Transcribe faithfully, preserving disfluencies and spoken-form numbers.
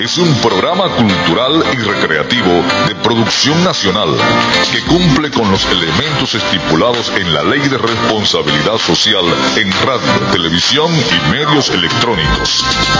es un programa cultural y recreativo de producción nacional que cumple con los elementos estipulados en la Ley de Responsabilidad Social en radio, televisión y medios electrónicos.